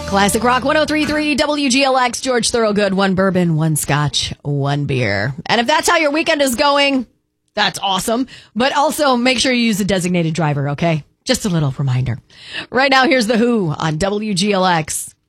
Classic Rock 103.3 WGLX, George Thorogood, 1 bourbon, 1 scotch, 1 beer. And if that's how your weekend is going, that's awesome. But also make sure you use a designated driver, okay? Just a little reminder. Right now, here's The Who on WGLX.